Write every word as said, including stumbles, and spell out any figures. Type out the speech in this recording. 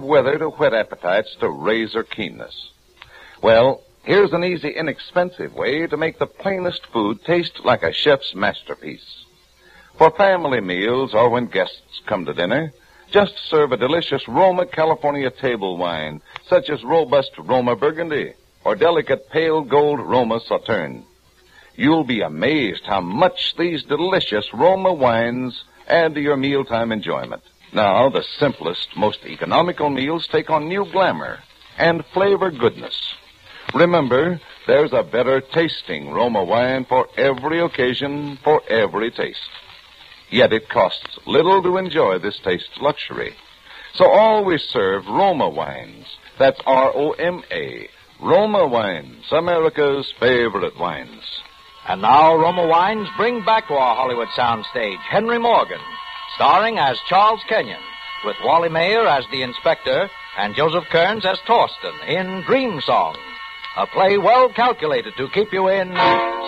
weather to whet appetites to razor keenness. Well, here's an easy, inexpensive way to make the plainest food taste like a chef's masterpiece. For family meals or when guests come to dinner, just serve a delicious Roma California table wine, such as robust Roma Burgundy or delicate pale gold Roma Sauterne. You'll be amazed how much these delicious Roma wines add to your mealtime enjoyment. Now, the simplest, most economical meals take on new glamour and flavor goodness. Remember, there's a better tasting Roma wine for every occasion, for every taste. Yet it costs little to enjoy this taste luxury. So always serve Roma wines. That's R O M A. Roma wines, America's favorite wines. And now Roma Wines bring back to our Hollywood soundstage Henry Morgan, starring as Charles Kenyon, with Wally Mayer as the inspector and Joseph Kearns as Torsten in Dream Song, a play well calculated to keep you in